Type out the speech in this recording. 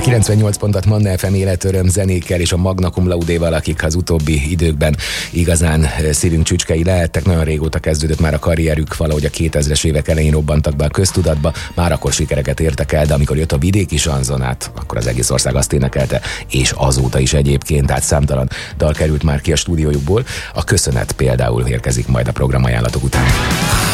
a 98 pontot Manna FM életöröm zenékkel és a Magna Cum Laude-val, akik az utóbbi időkben igazán szívünk csücskei lehettek. Nagyon régóta kezdődött már a karrierük, valahogy a 2000-es évek elején robbantak be a köztudatba, már akkor sikereket értek el, de amikor jött a vidéki sanzonát, akkor az egész ország azt énekelte, és azóta is egyébként, tehát számtalan dal került már ki a stúdiójukból. A köszönet például érkezik majd a programajánlatok után.